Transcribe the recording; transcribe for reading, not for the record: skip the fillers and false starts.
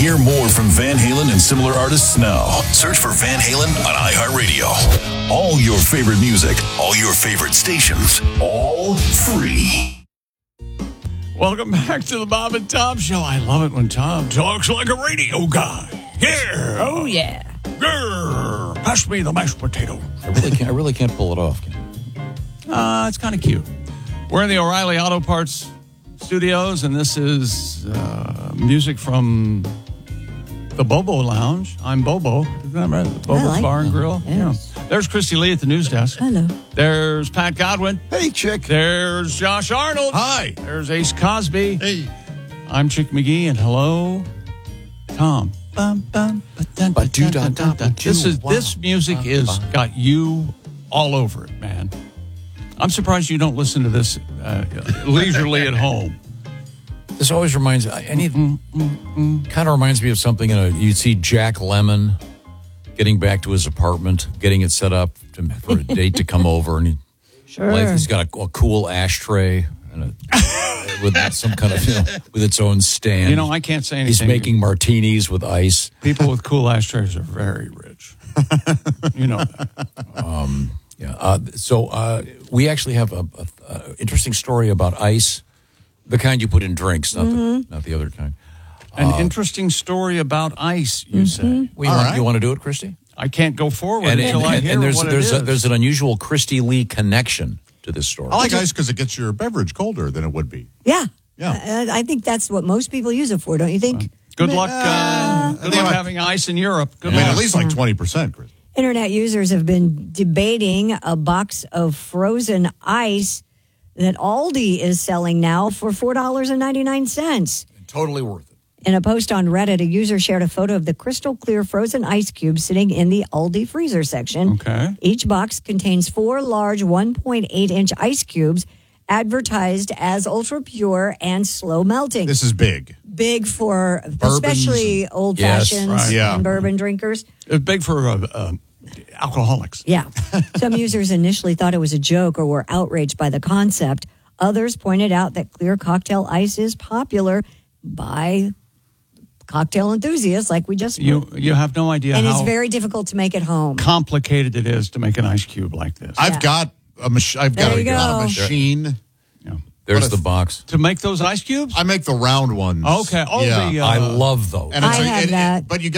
Hear more from Van Halen and similar artists now. Search for Van Halen on iHeartRadio. All your favorite music, all your favorite stations, all free. Welcome back to the Bob and Tom Show. I love it when Tom talks like a radio guy. Yeah. Oh, yeah. Yeah. Pass me the mashed potato. I really can't pull it off. It's kind of cute. We're in the O'Reilly Auto Parts studios, and this is music from the Bobo Lounge. I'm Bobo. Isn't that right? Bobo's Bar and Grill. Yes. Yeah. There's Christy Lee at the news desk. Hello. There's Pat Godwin. Hey, Chick. There's Josh Arnold. Hi. There's Ace Cosby. Hey. I'm Chick McGee, and hello, Tom. This music is got you all over it, man. I'm surprised you don't listen to this leisurely at home. This always reminds kind of reminds me of something. You'd see Jack Lemmon getting back to his apartment, getting it set up for a date to come over, and he's got a cool ashtray and with some kind of with its own stand. You know, I can't say anything. He's making martinis with ice. People with cool ashtrays are very rich. You know that. So we actually have a interesting story about ice, the kind you put in drinks, not the other kind. An interesting story about ice, you say. You want to do it, Christy? I can't go forward until I hear what it is. There's an unusual Christy Lee connection to this story. I like ice because it gets your beverage colder than it would be. Yeah. Yeah. I think that's what most people use it for, don't you think? Good luck having ice in Europe. Good luck. At least like 20%, Chris. Internet users have been debating a box of frozen ice that Aldi is selling now for $4.99. Totally worth it. In a post on Reddit, a user shared a photo of the crystal clear frozen ice cubes sitting in the Aldi freezer section. Okay. Each box contains 4 large 1.8-inch ice cubes advertised as ultra pure and slow melting. This is big. Big for Bourbons. especially old fashions and bourbon drinkers. It's big for alcoholics. Yeah. Some users initially thought it was a joke or were outraged by the concept. Others pointed out that clear cocktail ice is popular by cocktail enthusiasts like we just You have no idea and how it's very difficult to make at home. complicated it is to make an ice cube like this. I've got a machine. Yeah. There's the box. To make those ice cubes? I make the round ones. Okay. Oh, yeah. I love those. And I have that. But you got